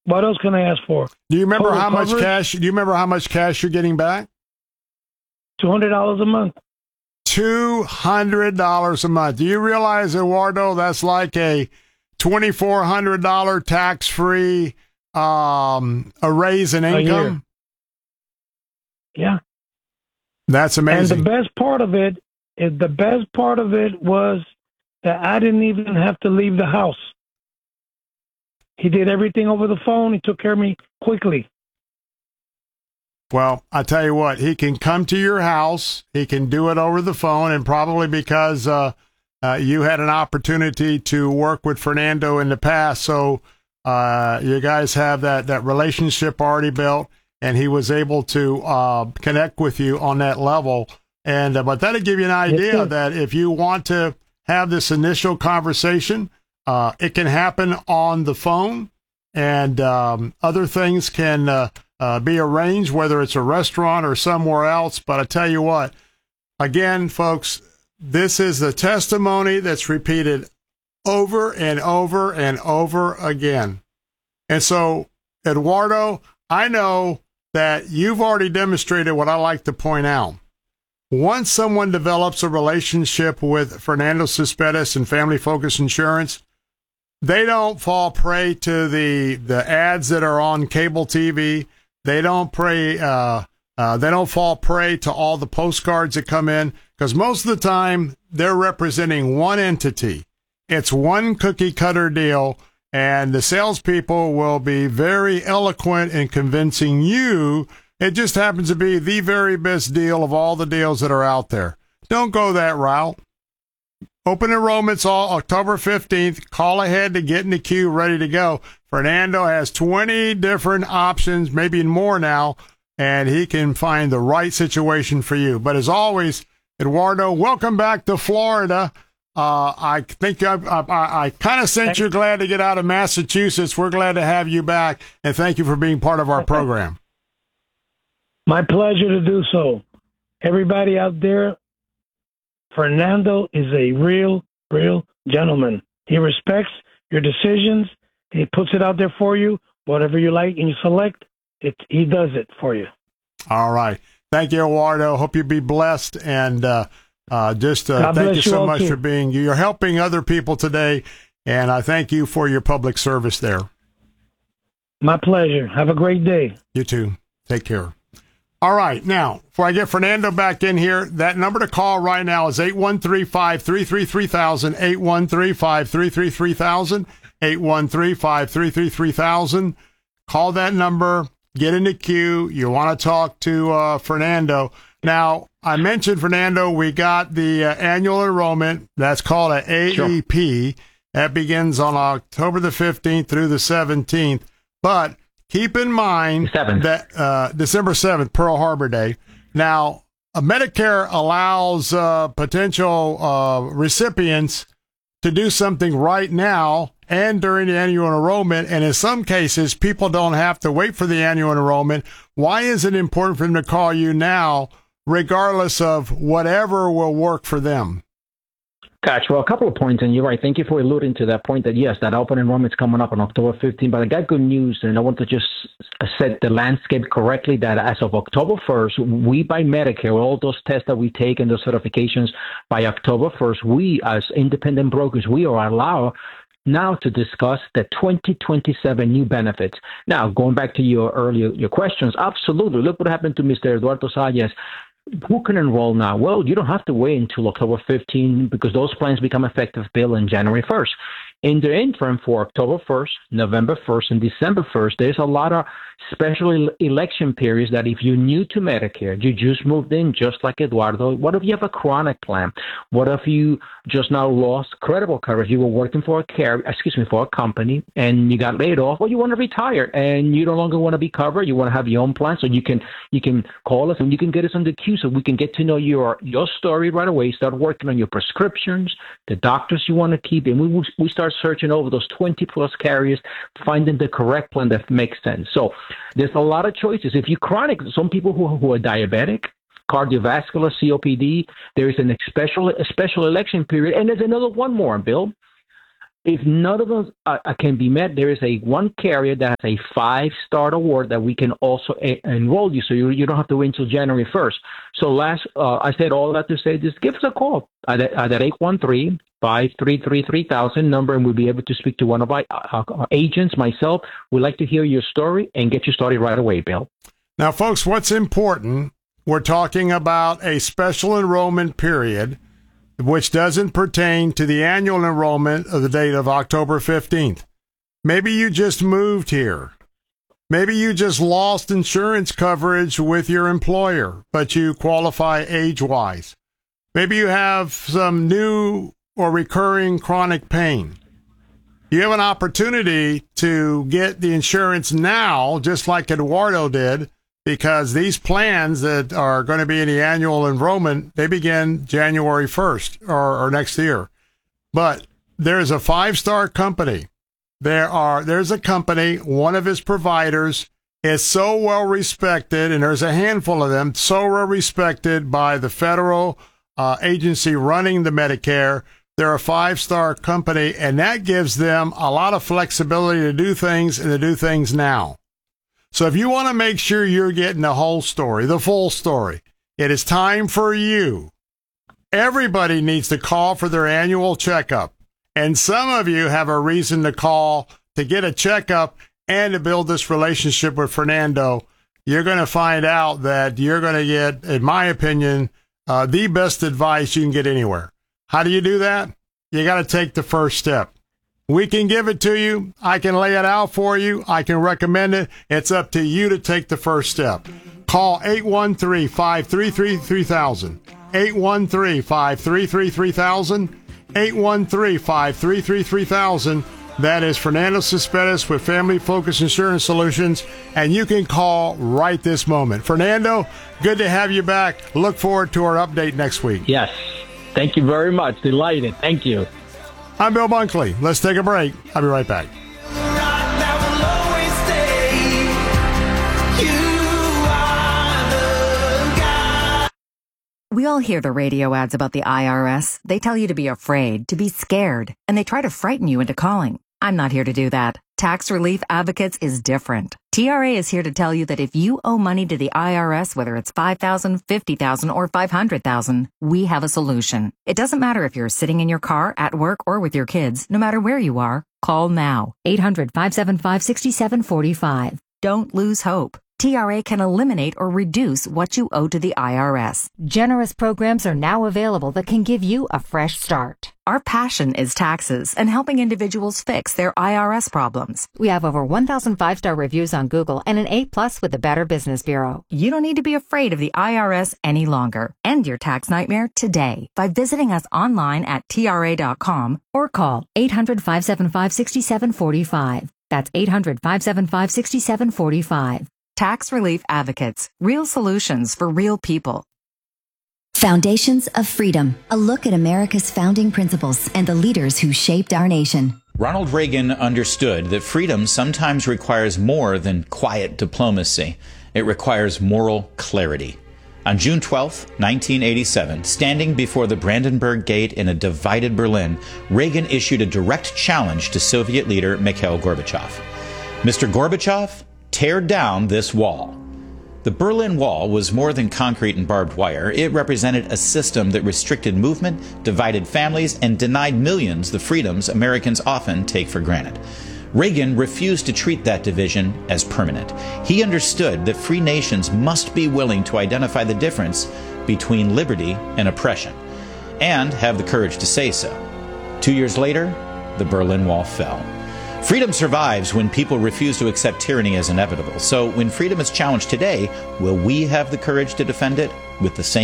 What else can I ask for? Do you remember Total how much coverage? cash? Do you remember how much cash you're getting back? $200 a month. $200 a month. Do you realize, Eduardo, that's like a $2,400 tax-free a raise in A year. income? Yeah. That's amazing. And the best part of it was that I didn't even have to leave the house. He did everything over the phone. He took care of me quickly. Well, I tell you what, he can come to your house. He can do it over the phone, and probably because you had an opportunity to work with Fernando in the past, so you guys have that relationship already built, and he was able to connect with you on that level. And but that'll give you an idea that if you want to have this initial conversation, it can happen on the phone, and other things can be arranged, whether it's a restaurant or somewhere else. But I tell you what, again, folks, this is the testimony that's repeated over and over and over again. And so, Eduardo, I know that you've already demonstrated what I like to point out. Once someone develops a relationship with Fernando Cespedes and Family Focus Insurance, they don't fall prey to the ads that are on cable TV. They don't fall prey to all the postcards that come in, because most of the time they're representing one entity. It's one cookie cutter deal, and the salespeople will be very eloquent in convincing you it just happens to be the very best deal of all the deals that are out there. Don't go that route. Open enrollment's all October 15th. Call ahead to get in the queue, ready to go. Fernando has 20 different options, maybe more now, and he can find the right situation for you. But as always, Eduardo, welcome back to Florida. I think I kind of sense you're glad to get out of Massachusetts. We're glad to have you back, and thank you for being part of our program. My pleasure to do so. Everybody out there, Fernando is a real gentleman. He respects your decisions. He puts it out there for you. Whatever you like and you select, he does it for you. All right. Thank you, Eduardo. Hope you be blessed. And thank you so much for being you. You're helping other people today, and I thank you for your public service there. My pleasure. Have a great day. You too. Take care. All right. Now, before I get Fernando back in here, that number to call right now is 813-533-3000, 813-533-3000, 813-533-3000. Call that number. Get in the queue. You want to talk to Fernando. Now, I mentioned, Fernando, we got the annual enrollment. That's called an AEP. Sure. That begins on October the 15th through the 17th. But keep in mind that December 7th, Pearl Harbor Day. Now, Medicare allows potential recipients to do something right now and during the annual enrollment, and in some cases, people don't have to wait for the annual enrollment. Why is it important for them to call you now, regardless of whatever will work for them? Gotcha. Well, a couple of points, and you're right. Thank you for alluding to that point that, yes, that open enrollment's coming up on October 15th, but I got good news, and I want to just set the landscape correctly that as of October 1st, we by Medicare, all those tests that we take and those certifications by October 1st, we as independent brokers, we are allowed now to discuss the 2027 new benefits. Now, going back to your questions, absolutely. Look what happened to Mr. Eduardo Salles. Who can enroll now? Well, you don't have to wait until October 15 because those plans become effective, Bill, on January 1st. In the interim, for October 1st, November 1st, and December 1st, there's a lot of special election periods that if you're new to Medicare, you just moved in just like Eduardo. What if you have a chronic plan? What if you just now lost credible coverage? You were working for a company and you got laid off, or you want to retire and you no longer want to be covered. You want to have your own plan, so you can call us and you can get us on the queue so we can get to know your story right away. Start working on your prescriptions, the doctors you want to keep, and we start searching over those 20 plus carriers, finding the correct plan that makes sense. So there's a lot of choices. If you're chronic, some people who are diabetic, cardiovascular, COPD, there is a special election period. And there's another one more, Bill. If none of those can be met, there is one carrier that has a 5-star award that we can also enroll you, so you don't have to wait until January 1st. So I said all that to say, just give us a call at 813-533-3000 number, and we'll be able to speak to one of our agents, myself. We'd like to hear your story and get you started right away, Bill. Now, folks, what's important, we're talking about a special enrollment period which doesn't pertain to the annual enrollment of the date of October 15th. Maybe you just moved here. Maybe you just lost insurance coverage with your employer, but you qualify age-wise. Maybe you have some new or recurring chronic pain. You have an opportunity to get the insurance now, just like Eduardo did, because these plans that are going to be in the annual enrollment, they begin January 1st or next year. But there's a 5-star company. There's a company, one of its providers is so well respected, and there's a handful of them, so well respected by the federal agency running the Medicare. They're a 5-star company, and that gives them a lot of flexibility to do things and to do things now. So if you want to make sure you're getting the whole story, the full story, it is time for you. Everybody needs to call for their annual checkup. And some of you have a reason to call to get a checkup and to build this relationship with Fernando. You're going to find out that you're going to get, in my opinion, the best advice you can get anywhere. How do you do that? You got to take the first step. We can give it to you. I can lay it out for you. I can recommend it. It's up to you to take the first step. Call 813-533-3000. 813-533-3000. 813-533-3000. That is Fernando Cespedes with Family Focus Insurance Solutions, and you can call right this moment. Fernando, good to have you back. Look forward to our update next week. Yes. Thank you very much. Delighted. Thank you. I'm Bill Bunkley. Let's take a break. I'll be right back. We all hear the radio ads about the IRS. They tell you to be afraid, to be scared, and they try to frighten you into calling. I'm not here to do that. Tax Relief Advocates is different. TRA is here to tell you that if you owe money to the IRS, whether it's $5,000, $50,000, or $500,000, we have a solution. It doesn't matter if you're sitting in your car, at work, or with your kids. No matter where you are, call now. 800-575-6745. Don't lose hope. TRA can eliminate or reduce what you owe to the IRS. Generous programs are now available that can give you a fresh start. Our passion is taxes and helping individuals fix their IRS problems. We have over 1,000 5-star reviews on Google and an A+ with the Better Business Bureau. You don't need to be afraid of the IRS any longer. End your tax nightmare today by visiting us online at TRA.com or call 800-575-6745. That's 800-575-6745. Tax Relief Advocates. Real solutions for real people. Foundations of Freedom. A look at America's founding principles and the leaders who shaped our nation. Ronald Reagan understood that freedom sometimes requires more than quiet diplomacy. It requires moral clarity. On June 12, 1987, standing before the Brandenburg Gate in a divided Berlin, Reagan issued a direct challenge to Soviet leader Mikhail Gorbachev. Mr. Gorbachev, tear down this wall. The Berlin Wall was more than concrete and barbed wire. It represented a system that restricted movement, divided families, and denied millions the freedoms Americans often take for granted. Reagan refused to treat that division as permanent. He understood that free nations must be willing to identify the difference between liberty and oppression, and have the courage to say so. 2 years later, the Berlin Wall fell. Freedom survives when people refuse to accept tyranny as inevitable. So when freedom is challenged today, will we have the courage to defend it with the same